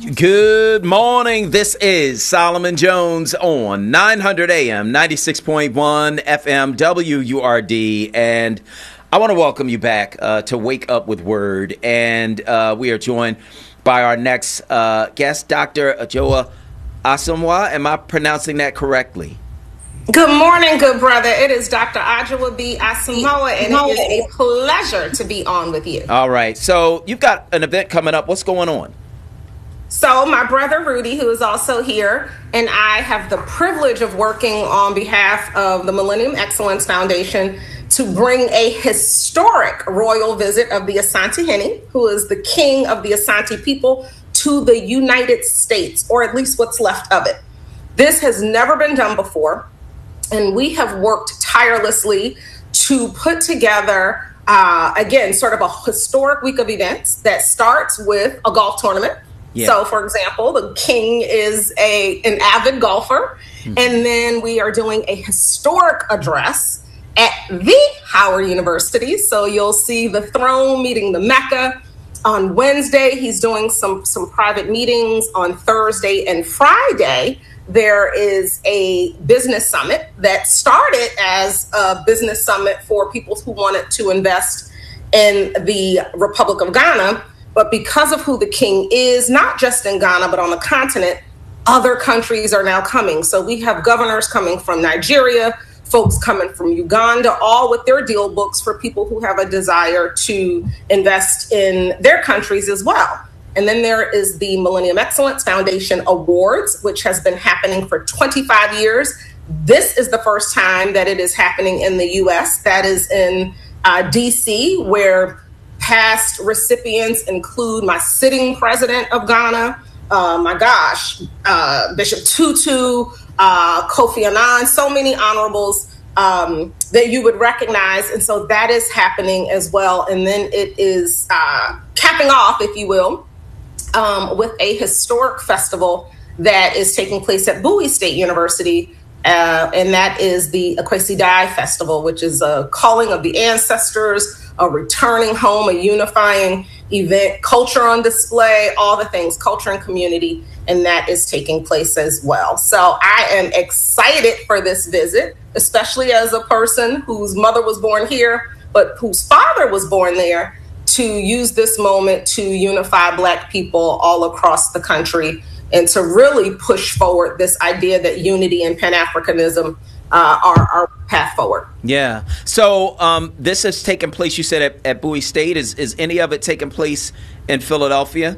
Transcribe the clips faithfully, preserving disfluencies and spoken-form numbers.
Good morning. This is Solomon Jones on nine hundred A M, ninety-six point one F M W U R D. And I want to welcome you back uh, to Wake Up with Word. And uh, we are joined by our next uh, guest, Doctor Ajoa Asamoah. Am I pronouncing that correctly? Good morning, good brother. It is Doctor Ajoa B. Asamoah, and it is a pleasure to be on with you. All right. So you've got an event coming up. What's going on? So my brother Rudy, who is also here, and I have the privilege of working on behalf of the Millennium Excellence Foundation to bring a historic royal visit of the Asante Hene, who is the king of the Asante people, to the United States, or at least what's left of it. This has never been done before, and we have worked tirelessly to put together, uh, again, sort of a historic week of events that starts with a golf tournament. Yeah. So, for example, the king is a an avid golfer, mm-hmm. and then we are doing a historic address at the Howard University. So you'll see the throne meeting the Mecca. On Wednesday, he's doing some, some private meetings. On Thursday and Friday, there is a business summit that started as a business summit for people who wanted to invest in the Republic of Ghana. But because of who the king is, not just in Ghana, but on the continent, other countries are now coming. So we have governors coming from Nigeria, folks coming from Uganda, all with their deal books for people who have a desire to invest in their countries as well. And then there is the Millennium Excellence Foundation Awards, which has been happening for twenty-five years. This is the first time that it is happening in the U S. That is in uh, D C, where past recipients include my sitting president of Ghana, uh, my gosh, uh, Bishop Tutu, uh, Kofi Annan, so many honorables um, that you would recognize. And so that is happening as well. And then it is uh, capping off, if you will, um, with a historic festival that is taking place at Bowie State University. Uh, and that is the Akwesi Dai Festival, which is a calling of the ancestors, a returning home, a unifying event, culture on display, all the things, culture and community, and that is taking place as well. So I am excited for this visit, especially as a person whose mother was born here, but whose father was born there, to use this moment to unify Black people all across the country and to really push forward this idea that unity and Pan-Africanism uh, are our path forward. Yeah. So um, this has taken place, you said, at, at Bowie State. Is, is any of it taking place in Philadelphia?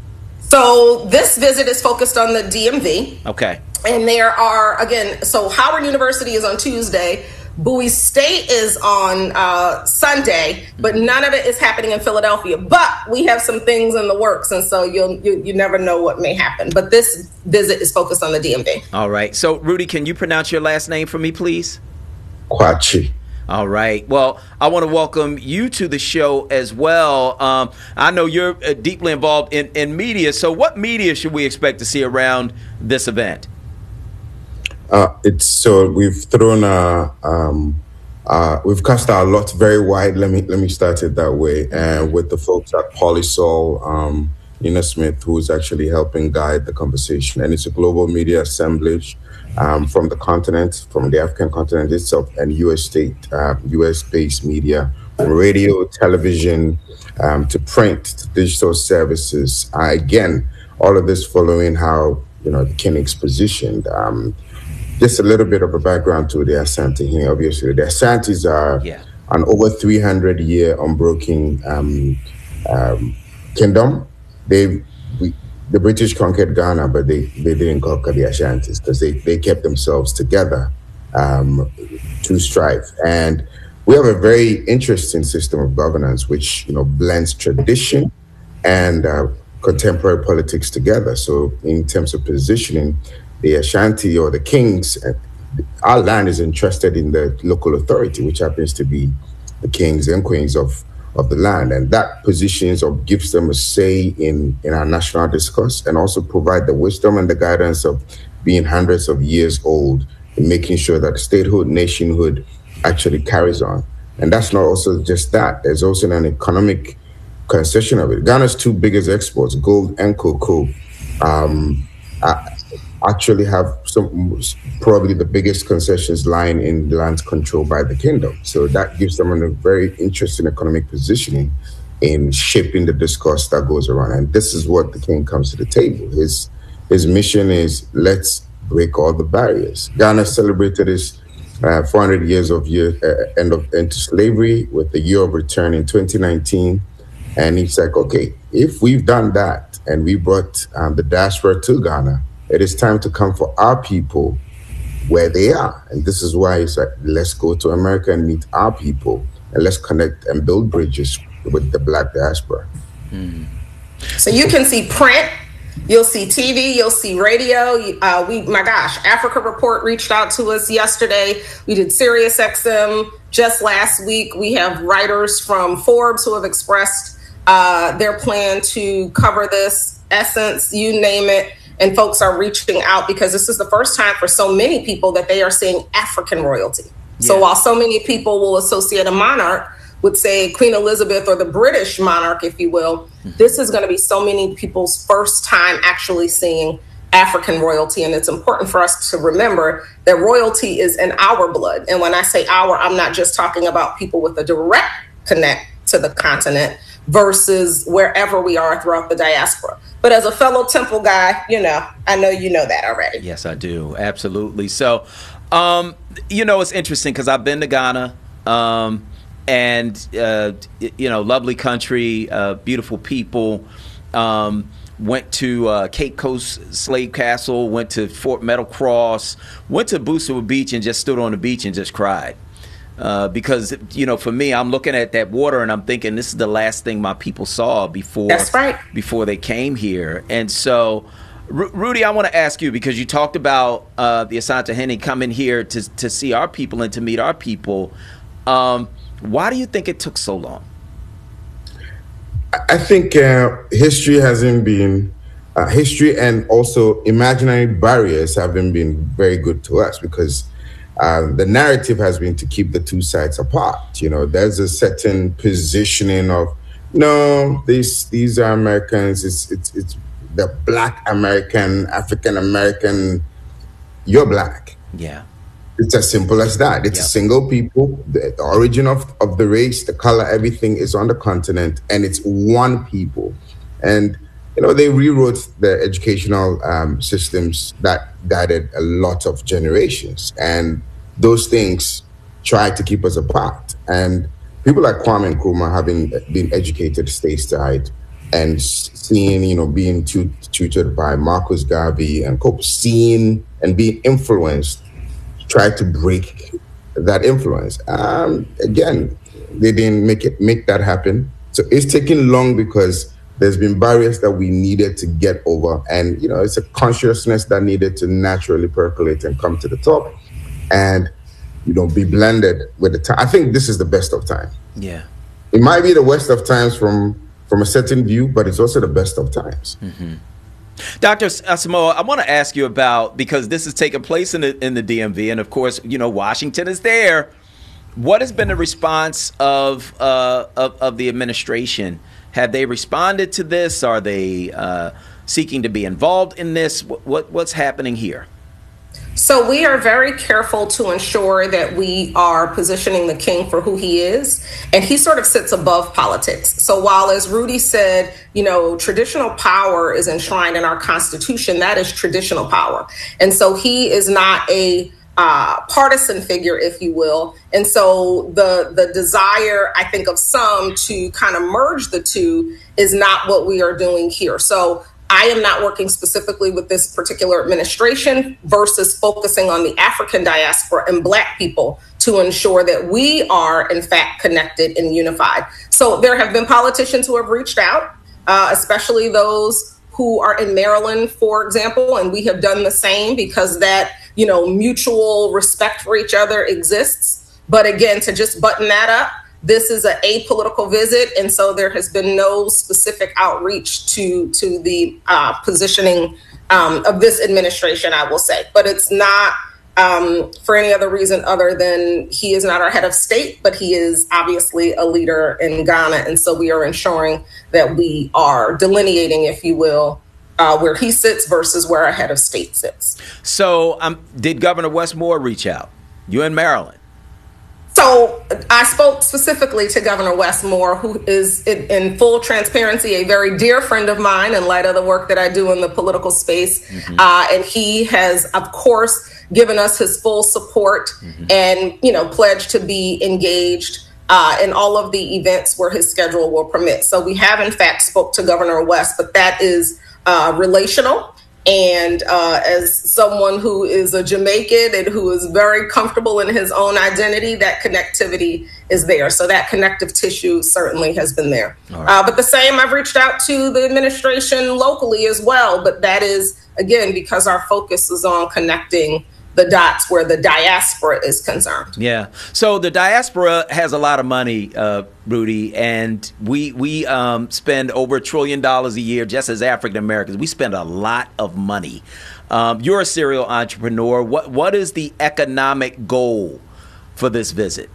So this visit is focused on the D M V. Okay. And there are, again, so Howard University is on Tuesday. Bowie State is on uh, Sunday, but none of it is happening in Philadelphia. But we have some things in the works, and so you'll, you you never know what may happen. But this visit is focused on the D M V. All right. So, Rudy, can you pronounce your last name for me, please? Kwachi. All right. Well, I want to welcome you to the show as well. Um, I know you're uh, deeply involved in, in media. So what media should we expect to see around this event? Uh, it's so we've thrown a, um, uh, we've cast our lot very wide. Let me let me start it that way. And with the folks at Polysol, um, Nina Smith, who's actually helping guide the conversation, and it's a global media assemblage um, from the continent, from the African continent itself, and U S state, uh, U S-based media, from radio, television, um, to print, to digital services. Uh, again, all of this following how you know the Kinnick's positioned. Um, Just a little bit of a background to the Asante here. Obviously, the Asantes are yeah. an over three hundred year unbroken um, um, kingdom. They, we, the British conquered Ghana, but they, they didn't conquer the Ashantis because they, they kept themselves together um, to strive. And we have a very interesting system of governance, which you know blends tradition and uh, contemporary politics together. So, in terms of positioning, the Ashanti or the kings, our land is entrusted in the local authority, which happens to be the kings and queens of, of the land. And that positions or gives them a say in, in our national discourse, and also provide the wisdom and the guidance of being hundreds of years old in making sure that statehood, nationhood actually carries on. And that's not also just that. There's also an economic concession of it. Ghana's two biggest exports, gold and cocoa, um, actually have some probably the biggest concessions lying in lands controlled by the kingdom. So that gives them a very interesting economic positioning in shaping the discourse that goes around. And this is what the king comes to the table. His his mission is, let's break all the barriers. Ghana celebrated its uh, four hundred years of year, uh, end of end to slavery with the year of return in twenty nineteen. And it's like, okay, if we've done that and we brought um, the diaspora to Ghana, it is time to come for our people where they are. And this is why it's like, let's go to America and meet our people, and let's connect and build bridges with the Black diaspora. Mm. So you can see print, you'll see T V, you'll see radio. Uh, we, my gosh, Africa Report reached out to us yesterday. We did Sirius X M just last week. We have writers from Forbes who have expressed uh, their plan to cover this. Essence, you name it. And folks are reaching out because this is the first time for so many people that they are seeing African royalty. Yeah. So while so many people will associate a monarch with, say, Queen Elizabeth or the British monarch, if you will, mm-hmm. this is going to be so many people's first time actually seeing African royalty. And it's important for us to remember that royalty is in our blood. And when I say our, I'm not just talking about people with a direct connect to the continent versus wherever we are throughout the diaspora. But as a fellow Temple guy, you know, I know you know that already. Yes, I do. Absolutely. So, um, you know, it's interesting because I've been to Ghana um, and, uh, you know, lovely country, uh, beautiful people. Um, went to uh, Cape Coast Slave Castle, went to Fort Meadowcross, went to Busua Beach and just stood on the beach and just cried. Uh, because, you know, for me, I'm looking at that water and I'm thinking this is the last thing my people saw before, That's right. before they came here. And so, R- Rudy, I want to ask you, because you talked about uh, the Asantehene coming here to, to see our people and to meet our people. Um, why do you think it took so long? I think uh, history hasn't been, uh, history and also imaginary barriers haven't been very good to us because Uh, the narrative has been to keep the two sides apart. You know, there's a certain positioning of, no, these these are Americans. It's it's it's the Black American, African American. You're Black. Yeah, it's as simple as that. It's yeah. a single people. The, the origin of of the race, the color, everything is on the continent, and it's one people. And you know, they rewrote the educational um, systems that guided a lot of generations. And those things tried to keep us apart. And people like Kwame Nkrumah, having been educated stateside and seeing, you know, being tut- tutored by Marcus Garvey and Cope, seeing and being influenced, tried to break that influence. Um, again, they didn't make it make that happen. So it's taking long because there's been barriers that we needed to get over. And, you know, it's a consciousness that needed to naturally percolate and come to the top and, you know, be blended with the time. I think this is the best of time. Yeah. It might be the worst of times from, from a certain view, but it's also the best of times. Mm-hmm. Doctor Asamoah, I want to ask you about, because this is taking place in the, in the D M V, and of course, you know, Washington is there. What has been the response of, uh, of, of the administration? Have they responded to this? Are they uh, seeking to be involved in this? What, what what's happening here? So we are very careful to ensure that we are positioning the king for who he is, and he sort of sits above politics. So while, as Rudy said, you know, traditional power is enshrined in our Constitution, that is traditional power. And so he is not a Uh, partisan figure, if you will. And so the the desire, I think, of some to kind of merge the two is not what we are doing here. So I am not working specifically with this particular administration versus focusing on the African diaspora and Black people to ensure that we are, in fact, connected and unified. So there have been politicians who have reached out, uh, especially those who are in Maryland, for example, and we have done the same because that, you know, mutual respect for each other exists. But again, to just button that up, this is an apolitical visit. And so there has been no specific outreach to to the uh, positioning um, of this administration, I will say. But it's not um, for any other reason other than he is not our head of state, but he is obviously a leader in Ghana. And so we are ensuring that we are delineating, if you will, uh, where he sits versus where our head of state sits. So um, did Governor Wes Moore reach out? You in Maryland? So I spoke specifically to Governor Wes Moore, who is, in, in full transparency, a very dear friend of mine in light of the work that I do in the political space. Mm-hmm. Uh, and he has, of course, given us his full support mm-hmm. and, you know, pledged to be engaged uh, in all of the events where his schedule will permit. So we have, in fact, spoke to Governor Wes, but that is uh, relational. And uh, as someone who is a Jamaican and who is very comfortable in his own identity, that connectivity is there. So that connective tissue certainly has been there. Right. Uh, but the same, I've reached out to the administration locally as well. But that is, again, because our focus is on connecting the dots where the diaspora is concerned. Yeah. So the diaspora has a lot of money, uh, Rudy, and we we um, spend over a trillion dollars a year just as African Americans. We spend a lot of money. Um, you're a serial entrepreneur. What what is the economic goal for this visit?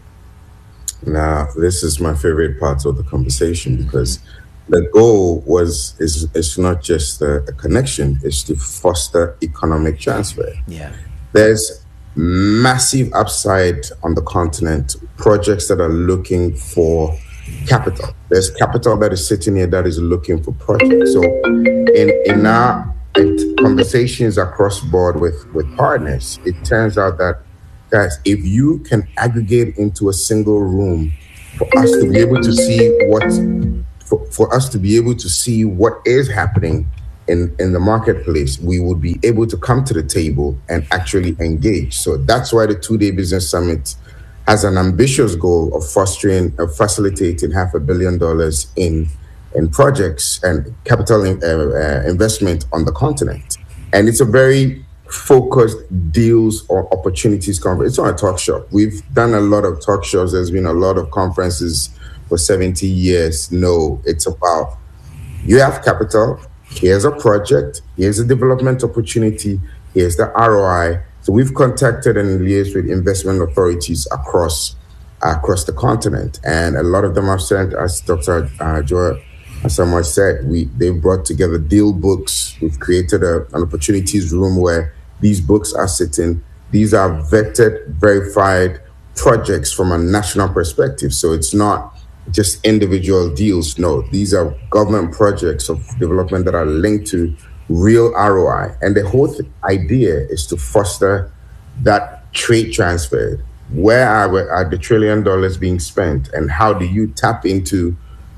Now, this is my favorite part of the conversation because the goal was is it's not just a, a connection; it's to foster economic transfer. Yeah. There's massive upside on the continent, projects that are looking for capital. There's capital that is sitting here that is looking for projects. So in, in our conversations across board with, with partners, it turns out that, guys, if you can aggregate into a single room for us to be able to see what, for, for us to be able to see what is happening In, in the marketplace, we would be able to come to the table and actually engage. So that's why the two-day business summit has an ambitious goal of fostering, uh, facilitating half a billion dollars in in projects and capital in, uh, uh, investment on the continent. And it's a very focused deals or opportunities conference. It's not a talk shop. We've done a lot of talk shows. There's been a lot of conferences for seventy years. No, it's about you have capital. Here's a project, here's a development opportunity, here's the R O I. So we've contacted and liaised with investment authorities across uh, across the continent. And a lot of them have sent, as Doctor Uh, Joy Asamoah said, we they've brought together deal books. We've created a, an opportunities room where these books are sitting. These are vetted, verified projects from a national perspective. So it's not just individual deals. No, these are government projects of development that are linked to real R O I. And the whole th- idea is to foster that trade transfer. Where are, are the trillion dollars being spent, and how do you tap into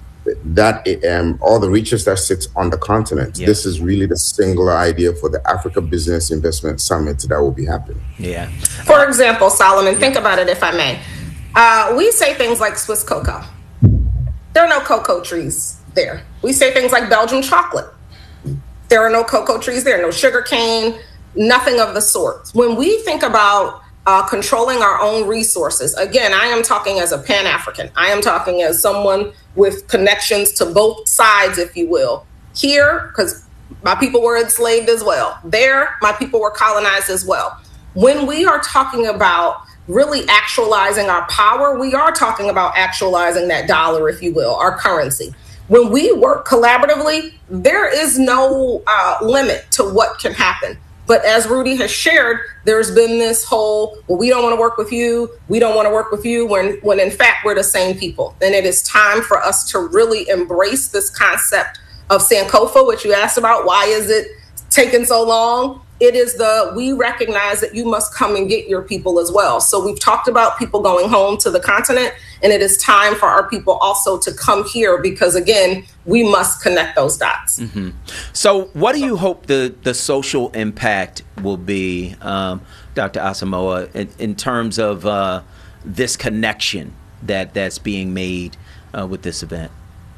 that, um, all the riches that sits on the continent? Yeah. This is really the singular idea for the Africa Business Investment Summit that will be happening. Yeah. For example, Solomon, think about it if I may. Uh, we say things like Swiss cocoa. There are no cocoa trees there. We say things like Belgian chocolate. There are no cocoa trees there, no sugar cane, nothing of the sort. When we think about uh, controlling our own resources, again, I am talking as a Pan-African. I am talking as someone with connections to both sides, if you will. Here, because my people were enslaved as well. There, my people were colonized as well. When we are talking about really actualizing our power, we are talking about actualizing that dollar, if you will, our currency. When we work collaboratively, there is no uh, limit to what can happen. But as Rudy has shared, there's been this whole, well, we don't want to work with you. We don't want to work with you when, when in fact, we're the same people. And it is time for us to really embrace this concept of Sankofa, which you asked about. Why is it taking so long? It is the, we recognize that you must come and get your people as well. So we've talked about people going home to the continent, and it is time for our people also to come here because, again, we must connect those dots. Mm-hmm. So what do you hope the, the social impact will be, um, Doctor Asamoah, in, in terms of uh, this connection that, that's being made uh, with this event?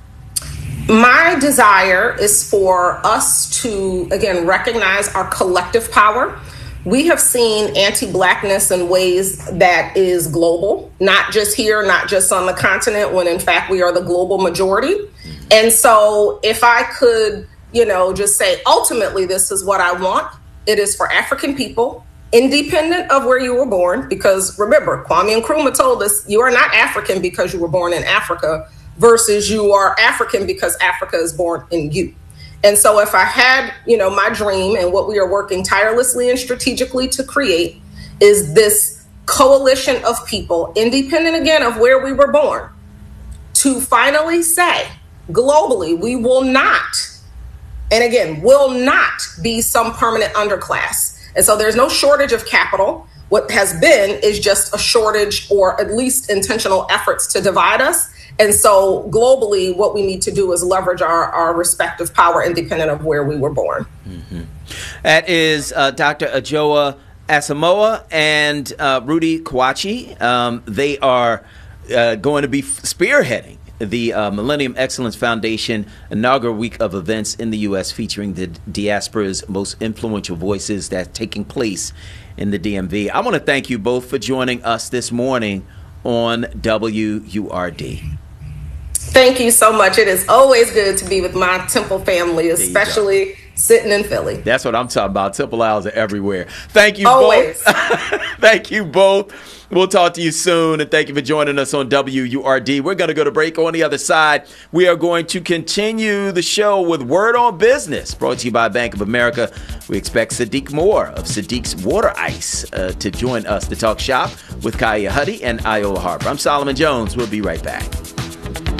My desire is for us to, again, recognize our collective power. We have seen anti-Blackness in ways that is global, not just here, not just on the continent, when in fact we are the global majority. And so if I could, you know, just say, ultimately, this is what I want. It is for African people, independent of where you were born, because remember, Kwame Nkrumah told us you are not African because you were born in Africa, versus you are African because Africa is born in you. And so if I had, you know, my dream and what we are working tirelessly and strategically to create is this coalition of people, independent again of where we were born, to finally say globally, we will not, and again, will not be some permanent underclass. And so there's no shortage of capital. What has been is just a shortage or at least intentional efforts to divide us. And so globally, what we need to do is leverage our, our respective power independent of where we were born. Mm-hmm. That is uh, Doctor Adjoa Asamoah and uh, Rudy Kwachi. Um, they are uh, going to be spearheading the uh, Millennium Excellence Foundation inaugural week of events in the U S featuring the diaspora's most influential voices that's taking place in the D M V. I want to thank you both for joining us this morning on W U R D. Thank you so much. It is always good to be with my Temple family, especially sitting in Philly. That's what I'm talking about. Temple Owls are everywhere. Thank you always. both. Thank you both. We'll talk to you soon, and thank you for joining us on W U R D. We're going to go to break. On the other side, we are going to continue the show with Word on Business, brought to you by Bank of America. We expect Sadiq Moore of Sadiq's Water Ice uh, to join us to talk shop with Kaya Huddy and Iola Harper. I'm Solomon Jones. We'll be right back.